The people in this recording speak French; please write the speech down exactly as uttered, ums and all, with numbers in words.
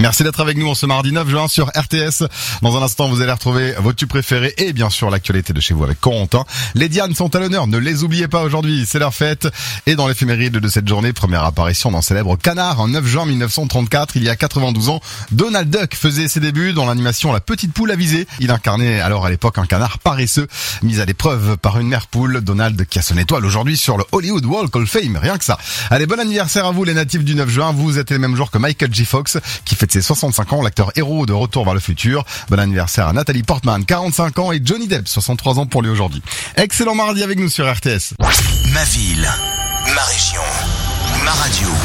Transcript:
Merci d'être avec nous en ce mardi neuf juin sur R T S. Dans un instant, vous allez retrouver vos tubes préférés et bien sûr l'actualité de chez vous avec Corentin. Les Dianes sont à l'honneur, ne les oubliez pas aujourd'hui, c'est leur fête. Et dans l'éphéméride de cette journée, première apparition d'un célèbre canard en neuf juin mille neuf cent trente-quatre, il y a quatre-vingt-douze ans, Donald Duck faisait ses débuts dans l'animation La Petite Poule Avisée. Il incarnait alors à l'époque un canard paresseux, mis à l'épreuve par une mère poule. Donald qui a son étoile aujourd'hui sur le Hollywood Walk of Fame, rien que ça. Allez, bon anniversaire à vous les natifs du neuf juin, vous êtes les mêmes jours que Michael J. Fox qui fête ses soixante-cinq ans, l'acteur héros de Retour vers le futur. Bon anniversaire à Nathalie Portman, quarante-cinq ans, et Johnny Depp, soixante-trois ans pour lui aujourd'hui. Excellent mardi avec nous sur R T S. Ma ville, ma région, ma radio.